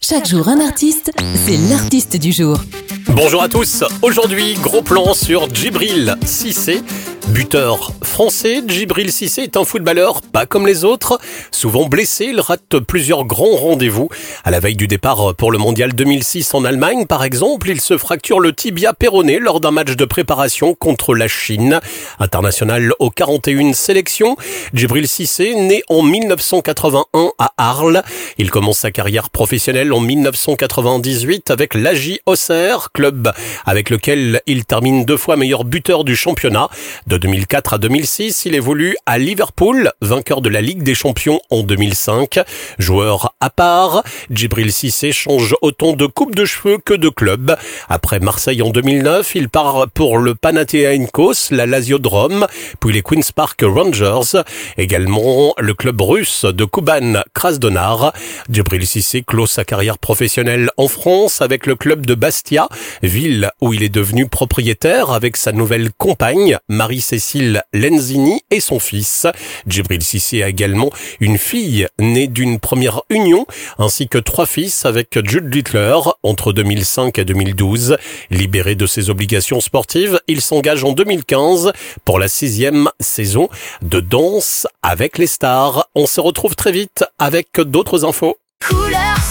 Chaque jour un artiste, c'est l'artiste du jour. Bonjour à tous, aujourd'hui gros plan sur Djibril Cissé. Buteur français, Djibril Cissé est un footballeur pas comme les autres. Souvent blessé, il rate plusieurs grands rendez-vous. À la veille du départ pour le mondial 2006 en Allemagne, par exemple, il se fracture le tibia péroné lors d'un match de préparation contre la Chine. International aux 41 sélections, Djibril Cissé, né en 1981 à Arles. Il commence sa carrière professionnelle en 1998 avec l'AJ Auxerre, club avec lequel il termine 2 fois meilleur buteur du championnat. De 2004 à 2006, il évolue à Liverpool, vainqueur de la Ligue des Champions en 2005. Joueur à part, Djibril Cissé change autant de coupe de cheveux que de club. Après Marseille en 2009, il part pour le Panathinaikos, la Lazio de Rome, puis les Queen's Park Rangers, également le club russe de Kuban Krasnodar. Djibril Cissé clôt sa carrière professionnelle en France avec le club de Bastia, ville où il est devenu propriétaire avec sa nouvelle compagne, Marie-Cécile Lenzini, et son fils. Djibril Cissé a également une fille née d'une première union, ainsi que 3 fils avec Jude Littler entre 2005 et 2012. Libéré de ses obligations sportives, il s'engage en 2015 pour la 6e saison de Danse avec les stars. On se retrouve très vite avec d'autres infos.